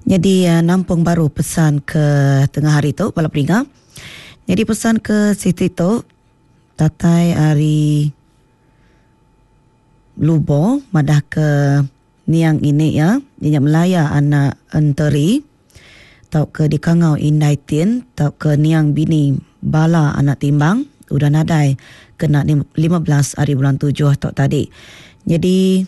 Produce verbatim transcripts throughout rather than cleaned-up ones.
Jadi uh, nampung baru pesan ke tengah hari tu balap ringa. Jadi pesan ke Siti tu tatai hari lubo madah ke niang ini ya, dia melaya anak enteri tau ke di Kangau Indai Tin tau ke niang bini bala anak timbang udah nadai kena lima belas hari bulan tujuh tau tadi. Jadi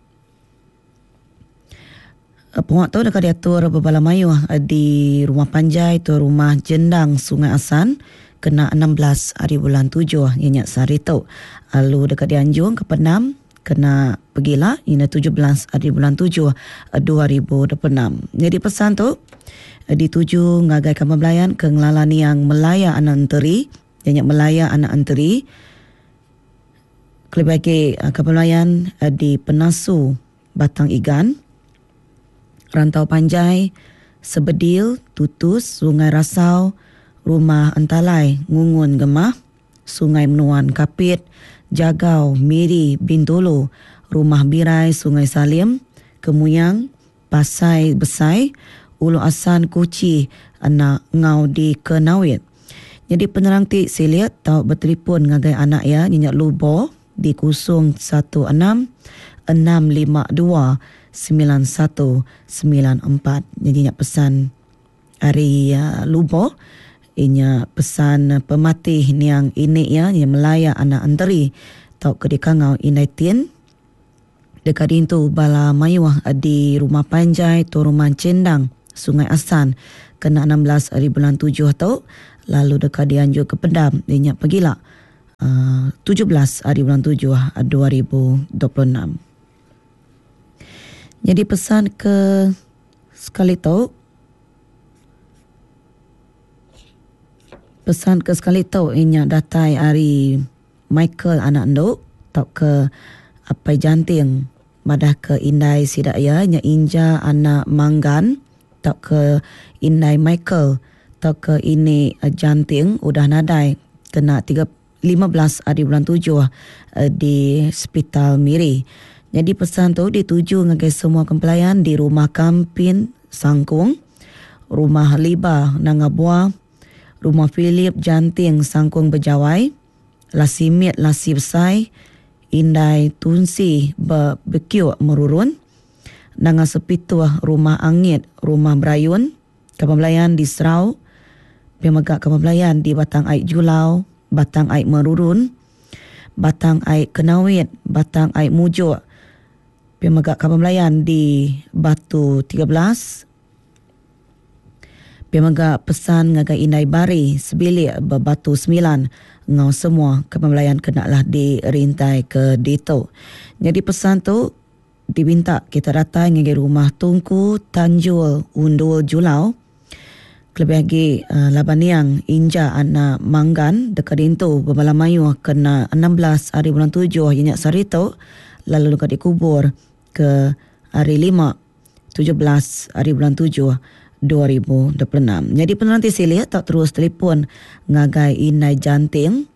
penguat tu dekat diatur berbala mayu di rumah Panjai tu rumah Jendang Sungai Asan kena enam belas hari bulan tujuh nyenyak sehari tu. Lalu dekat Dianjung ke Penam kena pergilah ini tujuh belas hari bulan tujuh dua ribu dua puluh enam. Jadi pesan tu dituju ngagai Kampung Belayan ke ngelalani yang melaya anak enteri, nyenyak melaya anak enteri. Kelebih lagi Kampung Belayan di Penasu Batang Igan, Rantau Panjai, Sebedil, Tutus, Sungai Rasau, Rumah Entalai, Ngungun Gemah, Sungai Menuan Kapit, Jagau, Miri, Bintulu, Rumah Birai, Sungai Salim, Kemuyang, Pasai Besai, Ulu Asan Kuci, anak ngau di Kenawit. Jadi penerang ti siliat tau bertelefon ngagai anak ya nyenyak lubo di kosong satu enam enam lima dua sembilan satu sembilan empat. Jadi nak pesan hari uh, lubo inya pesan pematih niang ini ya yang melaya anak enteri tau ke di Kangau Indai Tin dekat itu bala mayuah di rumah Panjai tu rumah Cendang Sungai Asan kena enam belas hari bulan tujuh tau. Lalu dekat Dianjur ke Pendam inya pergilah uh, tujuh belas hari bulan tujuh dua ribu dua puluh enam. Jadi pesan ke sekali tu, pesan ke sekali tu inya datai hari Michael anak nduk tau ke Apai Janting madah ke Indai Sidaya nya Inja anak Manggan tau ke Indai Michael tau ke ini uh, Janting udah nadai kena lima belas hari bulan tujuh uh, di Hospital Miri. Jadi pesan tu dituju ngagai semua kempelayan di rumah Kampin Sangkung, rumah Liba Nangabua, rumah Philip Janting Sangkung Bejawai, Lasimit Lasi Besai, Indai Tunsi Bekiu Merurun, Nanga Sepituah rumah Angit, rumah Berayun, Kampung Belayan di Serau, Pemegak Kampung Belayan di Batang Aik Julau, Batang Aik Merurun, Batang Aik Kenawit, Batang Aik Mujuk, Pemegak Kampung Belayan di Batu tiga belas, Pemegak Pesan ngagai Indai Bari Sebilik Batu sembilan, ngau semua Kampung Belayan kenalah dirintai ke Dito. Jadi pesan tu diminta kita datang ngagai rumah Tungku Tanjul Undul Julau. Kelebih lagi uh, Labaniang Inja anak Manggan dekat itu berbala mayu kena enam belas hari bulan tujuh yenyak sarito. Lalu dekat dikubur ke hari lima tujuh belas hari bulan tujuh dua ribu dua puluh enam. Jadi penanti sila tak terus telefon ngagai Indai Janting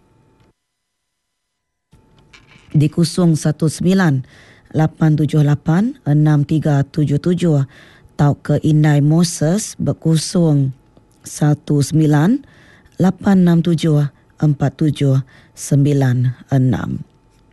di kosong satu sembilan lapan tujuh lapan enam tiga tujuh tujuh tau ke Indai Moses berkosong satu sembilan lapan enam tujuh empat tujuh sembilan enam.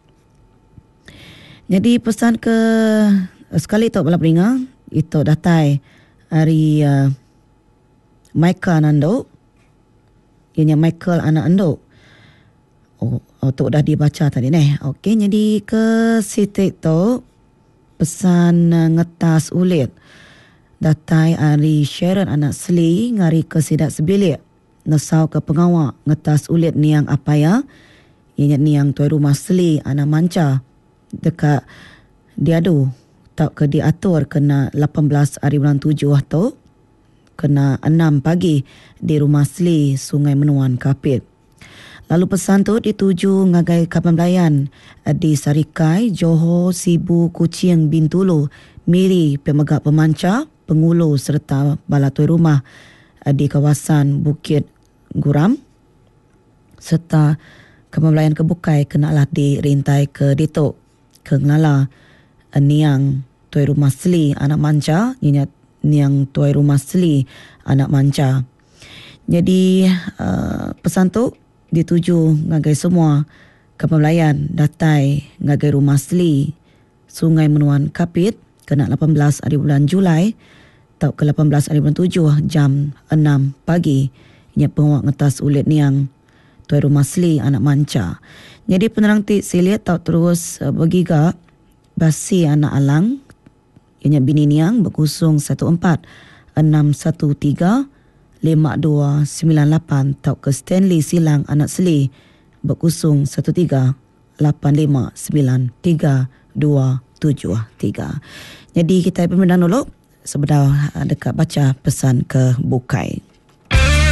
Jadi pesan ke sekali tu balap ringa itu datai hari uh, Michael Nando, ini Michael anak Ando. Oh, oh tu dah dibaca tadi neh. Okey, jadi ke Siti tu pesan uh, ngetas ulit datai hari Sharon anak Seli ngari ke Sidat Sebilik nesau ke pengawak ngetas ulit niang apa ya ini niang tuai rumah Seli anak Manca dekat diadu tak ke diatur kena lapan belas hari bulan tujuh tu kena enam pagi di rumah Seli Sungai Menuan Kapit. Lalu pesan tu dituju ngagai Kampung Belayan di Sarikai, Johor, Sibu, Kuching, Bintulu, Miri, Pemegak Pemancar, Pengulu serta balatui rumah di kawasan Bukit Guram serta Kampung Belayan Kebukai kenalah dirintai ke Ditok ke Ngelala niang tuai rumah Seli anak Manca nyenyak niang tuai rumah seli anak manca. Jadi uh, pesan tu dituju ngagai semua kapal melayan datai ngagai rumah seli Sungai Menuan Kapit kena lapan belas hari bulan Julai tau ke lapan belas hari bulan tujuh jam enam pagi. Nya penguak ngetas ulit niang tuai rumah seli anak manca. Jadi penerang ti silit tau terus uh, bergiga basi anak alang ianya bini niang berkusung satu empat enam satu tiga lima dua sembilan lapan tau ke Stanley Silang anak seli berkusung satu tiga lapan lima sembilan tiga dua tujuh tiga. Jadi kita pemandang dulu sebentar dekat baca pesan ke Bukai.